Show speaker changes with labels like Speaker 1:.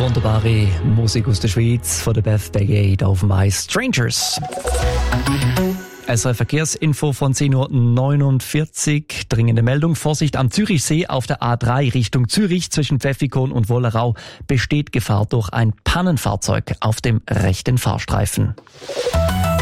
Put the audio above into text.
Speaker 1: Wunderbare Musik aus der Schweiz von der Beth Bagate auf My Strangers. SRF Verkehrsinfo von 10.49 Uhr. Dringende Meldung. Vorsicht am Zürichsee auf der A3 Richtung Zürich zwischen Pfäffikon und Wollerau besteht Gefahr durch ein Pannenfahrzeug auf dem rechten Fahrstreifen.